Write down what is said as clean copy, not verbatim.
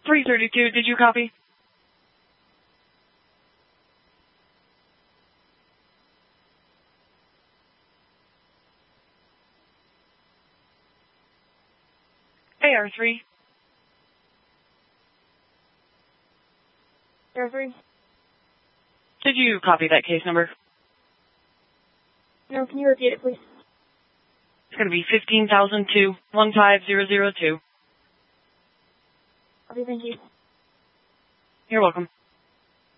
332, did you copy? AR3. AR3. Did you copy that case number? No, can you repeat it, please? It's going to be 15,002 15002. Okay, thank you. You're welcome.